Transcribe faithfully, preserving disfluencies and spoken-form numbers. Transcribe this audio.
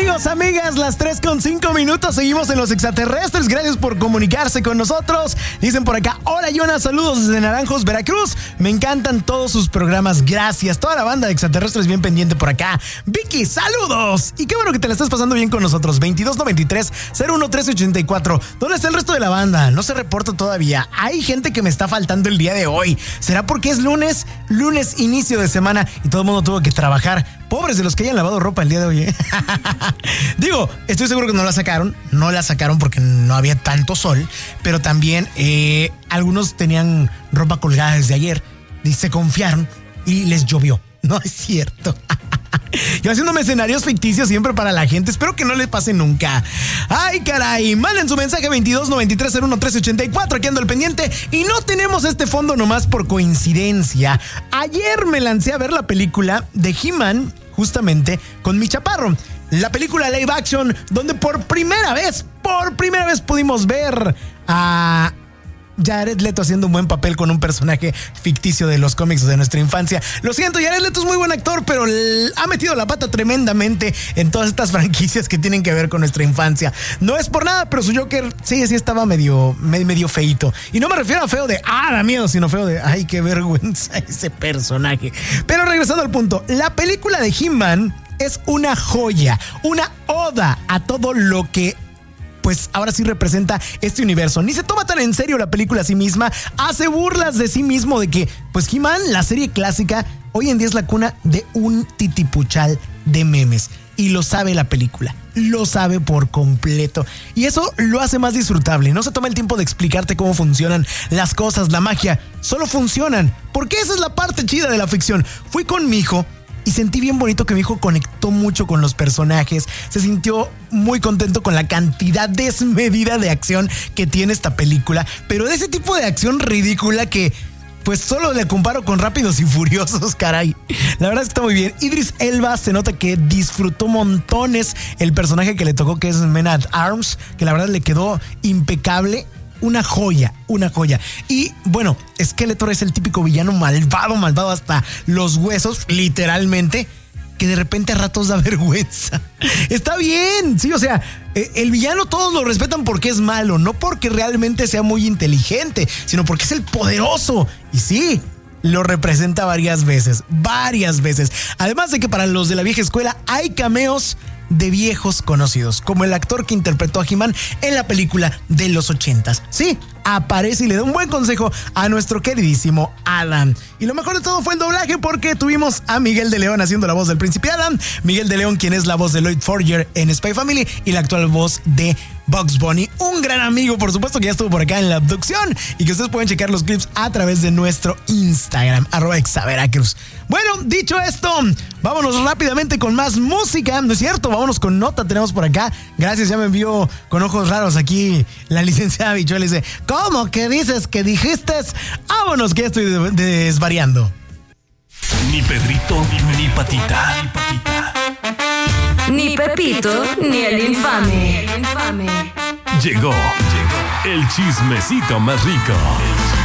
Amigos, amigas, las tres con cinco minutos. Seguimos en Los Extraterrestres. Gracias por comunicarse con nosotros. Dicen por acá: hola, Jonas, saludos desde Naranjos, Veracruz. Me encantan todos sus programas. Gracias. Toda la banda de Extraterrestres bien pendiente por acá. Vicky, saludos. Y qué bueno que te la estás pasando bien con nosotros. veintidós noventa y tres cero uno trece ochenta y cuatro. ¿Dónde está el resto de la banda? No se reporta todavía. Hay gente que me está faltando el día de hoy. ¿Será porque es lunes? Lunes, inicio de semana, y todo el mundo tuvo que trabajar. Pobres de los que hayan lavado ropa el día de hoy, ¿eh? Digo, estoy seguro que no la sacaron. No la sacaron porque no había tanto sol. Pero también eh, algunos tenían ropa colgada desde ayer y se confiaron y les llovió. No es cierto. Yo haciéndome escenarios ficticios siempre para la gente. Espero que no les pase nunca. Ay, caray. Manden su mensaje veintidós noventa y tres cero uno trece ochenta y cuatro. Aquí ando al pendiente. Y no tenemos este fondo nomás por coincidencia. Ayer me lancé a ver la película de He-Man, justamente con mi chaparro. La película live action, donde por primera vez, por primera vez pudimos ver a Jared Leto haciendo un buen papel con un personaje ficticio de los cómics de nuestra infancia. Lo siento, Jared Leto es muy buen actor, pero ha metido la pata tremendamente en todas estas franquicias que tienen que ver con nuestra infancia. No es por nada, pero su Joker sí, sí estaba medio, medio feíto. Y no me refiero a feo de, ah, da miedo, sino feo de, ay, qué vergüenza ese personaje. Pero regresando al punto, la película de He-Man es una joya, una oda a todo lo que pues ahora sí representa este universo. Ni se toma tan en serio la película a sí misma, hace burlas de sí mismo de que, pues He-Man, la serie clásica, hoy en día es la cuna de un titipuchal de memes. Y lo sabe la película, lo sabe por completo. Y eso lo hace más disfrutable. No se toma el tiempo de explicarte cómo funcionan las cosas, la magia. Solo funcionan, porque esa es la parte chida de la ficción. Fui con mi hijo y sentí bien bonito que mi hijo conectó mucho con los personajes. Se sintió muy contento con la cantidad desmedida de acción que tiene esta película. Pero de ese tipo de acción ridícula que pues solo le comparo con Rápidos y Furiosos, caray. La verdad es que está muy bien. Idris Elba se nota que disfrutó montones el personaje que le tocó, que es Man at Arms, que la verdad le quedó impecable. Una joya, una joya. Y bueno, Skeletor es el típico villano malvado, malvado hasta los huesos, literalmente, que de repente a ratos da vergüenza. Está bien, sí, o sea, el villano todos lo respetan porque es malo, no porque realmente sea muy inteligente, sino porque es el poderoso. Y sí, lo representa varias veces, varias veces. Además de que para los de la vieja escuela hay cameos de viejos conocidos, como el actor que interpretó a He-Man en la película de los ochentas. Sí, aparece y le da un buen consejo a nuestro queridísimo Adam. Y lo mejor de todo fue el doblaje, porque tuvimos a Miguel de León haciendo la voz del príncipe Adam. Miguel de León, quien es la voz de Lloyd Forger en Spy Family y la actual voz de Bugs Bunny. Un gran amigo, por supuesto, que ya estuvo por acá en La Abducción y que ustedes pueden checar los clips a través de nuestro Instagram, arroba exaveracruz. Bueno, dicho esto, vámonos rápidamente con más música, ¿no es cierto? Vámonos con nota, tenemos por acá. Gracias, ya me envió con ojos raros aquí la licenciada Bichuela. Dice, ¿cómo que dices que dijiste? Vámonos, que ya estoy desvariando. Ni Pedrito, ni Patita. Ni Patita. Ni Pepito, ni el infame. El infame. Llegó, llegó el chismecito más rico.